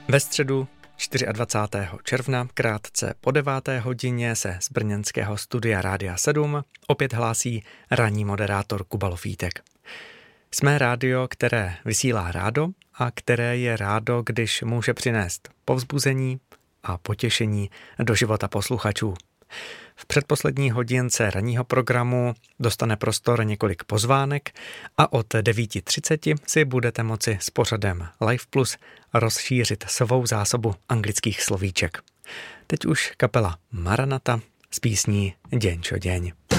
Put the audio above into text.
Ve středu 24. června krátce po 9. hodině se z brněnského studia Rádia 7 opět hlásí ranní moderátor Kuba Lofítek. Jsme rádio, které vysílá rádo a které je rádo, když může přinést povzbuzení a potěšení do života posluchačů. V předposlední hodince ranního programu dostane prostor několik pozvánek a od 9:30 si budete moci s pořadem Live Plus rozšířit svou zásobu anglických slovíček. Teď už kapela Maranata s písní Deň čo deň.